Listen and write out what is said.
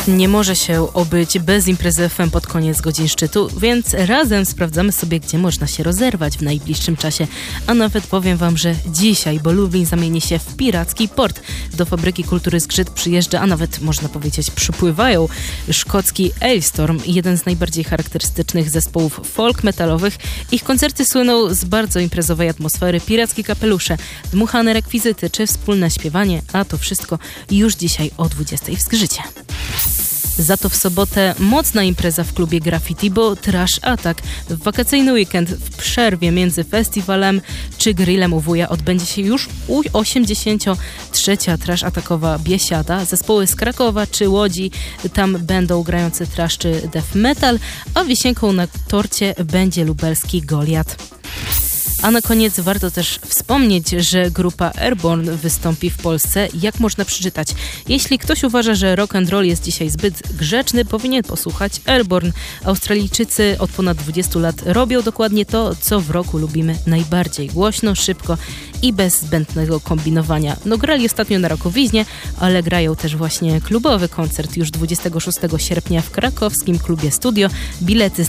Nie może się obyć bez imprezy FM pod koniec godzin szczytu, więc razem sprawdzamy sobie, gdzie można się rozerwać w najbliższym czasie. A nawet powiem wam, że dzisiaj, bo Lublin zamieni się w piracki port. Do Fabryki Kultury Zgrzyt przyjeżdża, a nawet można powiedzieć przypływają szkocki Ailstorm, jeden z najbardziej charakterystycznych zespołów folk metalowych. Ich koncerty słyną z bardzo imprezowej atmosfery, pirackie kapelusze, dmuchane rekwizyty czy wspólne śpiewanie, a to wszystko już dzisiaj o 20:00 w Zgrzycie. Za to w sobotę mocna impreza w klubie Graffiti, bo Trash Attack. W wakacyjny weekend w przerwie między festiwalem czy grillem u wuja odbędzie się już 83. Trash Attackowa biesiada. Zespoły z Krakowa czy Łodzi tam będą grający trash czy death metal, a wisienką na torcie będzie lubelski Goliat. A na koniec warto też wspomnieć, że grupa Airborne wystąpi w Polsce. Jak można przeczytać? Jeśli ktoś uważa, że rock and roll jest dzisiaj zbyt grzeczny, powinien posłuchać Airborne. Australijczycy od ponad 20 lat robią dokładnie to, co w rocku lubimy najbardziej. Głośno, szybko i bez zbędnego kombinowania. No grali ostatnio na Rockowiźnie, ale grają też właśnie klubowy koncert już 26 sierpnia w krakowskim klubie Studio. Bilety